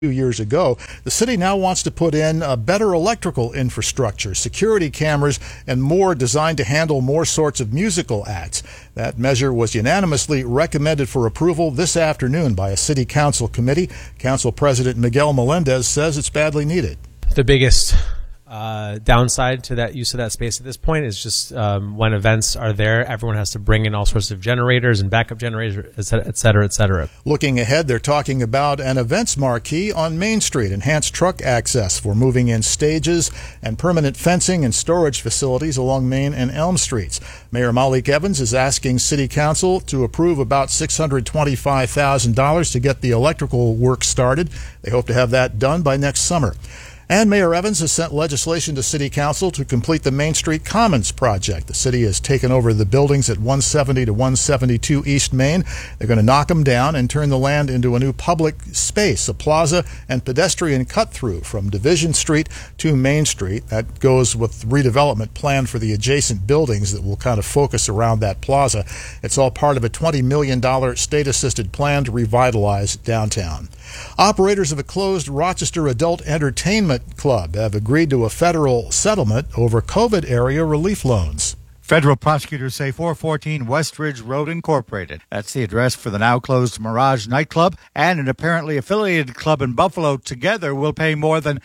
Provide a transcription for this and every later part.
years ago. The city now wants to put in a better electrical infrastructure, security cameras, and more designed to handle more sorts of musical acts. That measure was unanimously recommended for approval this afternoon by a city council committee. Council President Miguel Melendez says it's badly needed. The biggest downside to that use of that space at this point is just when events are there, everyone has to bring in all sorts of generators and backup generators, et cetera, et cetera. Looking ahead, they're talking about an events marquee on Main Street, enhanced truck access for moving in stages, and permanent fencing and storage facilities along Main and Elm Streets. Mayor Malik Evans is asking City Council to approve about $625,000 to get the electrical work started. They hope to have that done by next summer. And Mayor Evans has sent legislation to City Council to complete the Main Street Commons project. The city has taken over the buildings at 170 to 172 East Main. They're going to knock them down and turn the land into a new public space, a plaza and pedestrian cut-through from Division Street to Main Street. That goes with redevelopment plan for the adjacent buildings that will kind of focus around that plaza. It's all part of a $20 million state-assisted plan to revitalize downtown. Operators of a closed Rochester Adult Entertainment Club have agreed to a federal settlement over COVID area relief loans. Federal prosecutors say 414 Westridge Road Incorporated, that's the address for the now closed Mirage nightclub, and an apparently affiliated club in Buffalo together will pay more than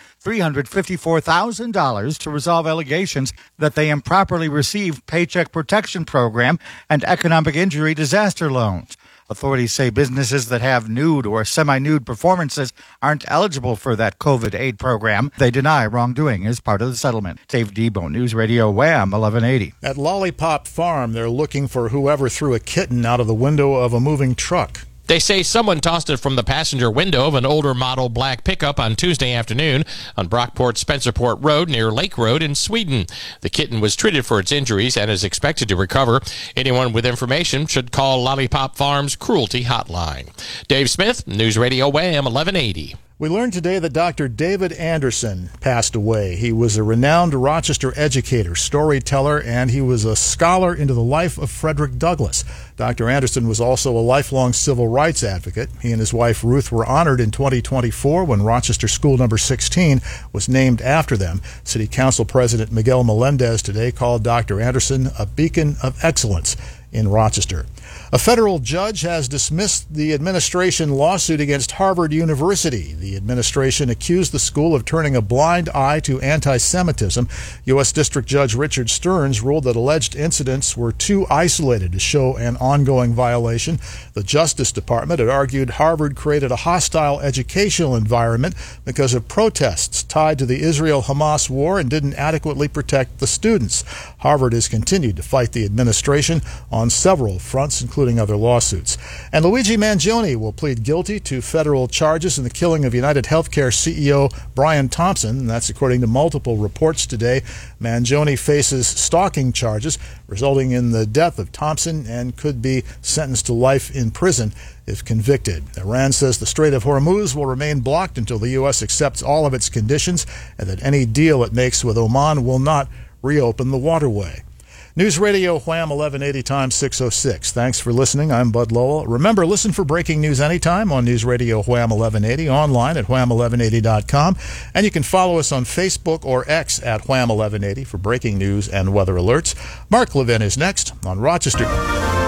$354,000 to resolve allegations that they improperly received Paycheck Protection Program and economic injury disaster loans. Authorities say businesses that have nude or semi-nude performances aren't eligible for that COVID aid program. They deny wrongdoing as part of the settlement. Dave Debo, News Radio Wham 1180. At Lollipop Farm, they're looking for whoever threw a kitten out of the window of a moving truck. They say someone tossed it from the passenger window of an older model black pickup on Tuesday afternoon on Brockport-Spencerport Road near Lake Road in Sweden. The kitten was treated for its injuries and is expected to recover. Anyone with information should call Lollipop Farm's Cruelty Hotline. Dave Smith, News Radio Wham 1180. We learned today that Dr. David Anderson passed away. He was a renowned Rochester educator, storyteller, and he was a scholar into the life of Frederick Douglass. Dr. Anderson was also a lifelong civil rights advocate. He and his wife Ruth were honored in 2024 when Rochester School Number 16 was named after them. City Council President Miguel Melendez today called Dr. Anderson a beacon of excellence in Rochester. A federal judge has dismissed the administration lawsuit against Harvard University. The administration accused the school of turning a blind eye to anti-Semitism. U.S. District Judge Richard Stearns ruled that alleged incidents were too isolated to show an ongoing violation. The Justice Department had argued Harvard created a hostile educational environment because of protests tied to the Israel-Hamas war and didn't adequately protect the students. Harvard has continued to fight the administration on several fronts, including other lawsuits. And Luigi Mangione will plead guilty to federal charges in the killing of United Healthcare CEO Brian Thompson. And that's according to multiple reports today. Mangione faces stalking charges resulting in the death of Thompson and could be sentenced to life in prison if convicted. Iran says the Strait of Hormuz will remain blocked until the U.S. accepts all of its conditions and that any deal it makes with Oman will not reopen the waterway. News Radio Wham 1180 times 606. Thanks for listening. I'm Bud Lowell. Remember, listen for breaking news anytime on News Radio Wham 1180, online at wham1180.com. And you can follow us on Facebook or X at Wham 1180 for breaking news and weather alerts. Mark Levin is next on Rochester.